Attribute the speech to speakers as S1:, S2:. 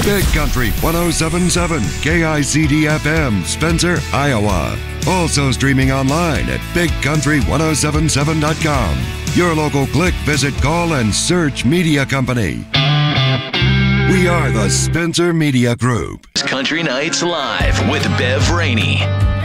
S1: Big Country 1077 KICD FM, Spencer, Iowa. Also streaming online at bigcountry1077.com. Your local click, visit, call, and search media company. We are the Spencer Media Group.
S2: Country Nights Live with Bev Rainey.